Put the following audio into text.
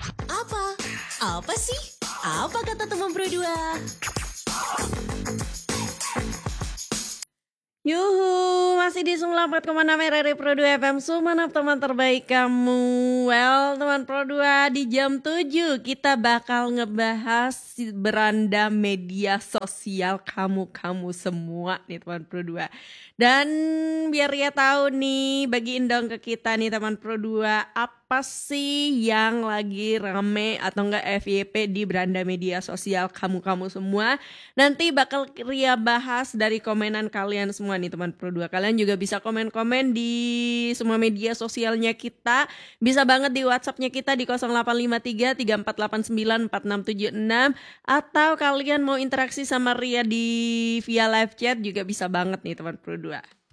Apa? Apa sih? Apa kata teman berdua? Yuhu, masih di 94,6 RRI Pro 2 FM Sumenep, teman terbaik kamu. Well, teman Pro 2, di jam 7 kita bakal ngebahas beranda media sosial kamu semua nih teman Pro 2. Dan biar Ria tahu nih, bagiin dong ke kita nih teman Pro 2, apa sih yang lagi rame atau enggak FYP di beranda media sosial kamu semua. Nanti bakal Ria bahas dari komenan kalian semua nih teman Pro 2. Kalian juga bisa komen-komen di semua media sosialnya kita. Bisa banget di WhatsAppnya kita di 0853 3489 4676. Atau kalian mau interaksi sama Ria di via live chat juga bisa banget nih teman Pro 2.